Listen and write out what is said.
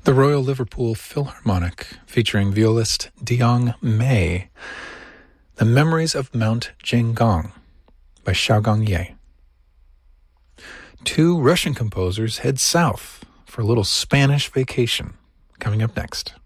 The Royal Liverpool Philharmonic, featuring violist Deong Mei, The Memories of Mount Jinggong by Xiaogong Ye. Two Russian composers head south for a little Spanish vacation, coming up next.